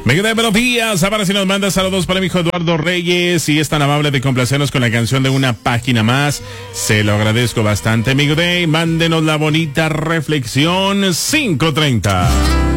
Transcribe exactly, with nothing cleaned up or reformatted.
Miguel de buenos días, ahora si nos manda saludos para mi hijo Eduardo Reyes y es tan amable de complacernos con la canción de Una Página Más. Se lo agradezco bastante, Miguel de, mándenos la bonita reflexión cinco treinta.